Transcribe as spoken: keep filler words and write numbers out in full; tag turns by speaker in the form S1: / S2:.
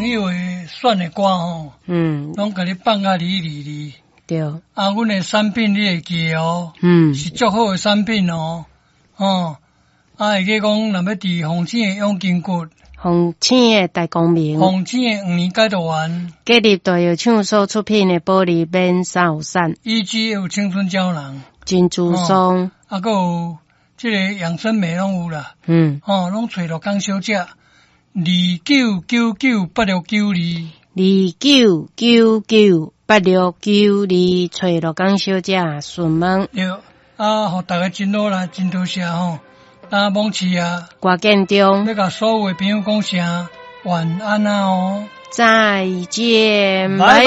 S1: 友诶选诶歌吼，
S2: 嗯，
S1: 拢甲你放啊哩哩哩。
S2: 对，
S1: 啊，阮诶产品你会记哦，
S2: 嗯，
S1: 是足好诶产品哦，哦，啊，会记讲，若要伫红星诶永金骨，
S2: 红青的大光明，
S1: 红星诶五年解读完，
S2: 建立大药厂所出品的玻璃免三散，
S1: 以及有青春胶囊，
S2: 珍珠松，
S1: 啊，还有即个养生美拢有啦，
S2: 嗯，
S1: 哦，拢找着讲小姐，二九九九八六九二，
S2: 二九九九八六九二，找罗江小姐询问，
S1: 对，啊，互大家真好啦，真多谢吼，那蒙市啊，
S2: 郭建中，
S1: 要甲所有诶朋友讲声晚安啊哦，
S2: 再见，
S1: 拜拜。